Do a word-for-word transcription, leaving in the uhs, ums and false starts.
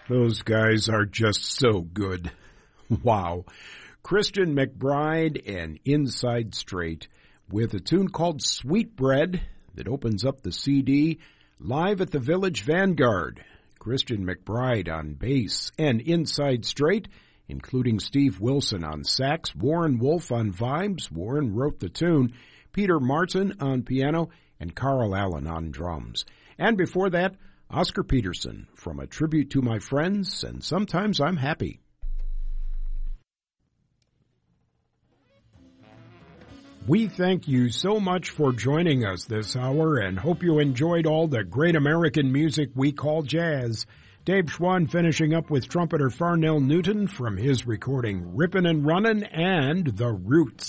Those guys are just so good. Wow. Christian McBride and Inside Straight with a tune called Sweetbread that opens up the C D, live at the Village Vanguard. Christian McBride on bass and Inside Straight, including Steve Wilson on sax, Warren Wolf on vibes. Warren wrote the tune. Peter Martin on piano, and Carl Allen on drums. And before that, Oscar Peterson from A Tribute to My Friends, and Sometimes I'm Happy. We thank you so much for joining us this hour and hope you enjoyed all the great American music we call jazz. Dave Schwann finishing up with trumpeter Farnell Newton from his recording Rippin' and Runnin' and The Roots.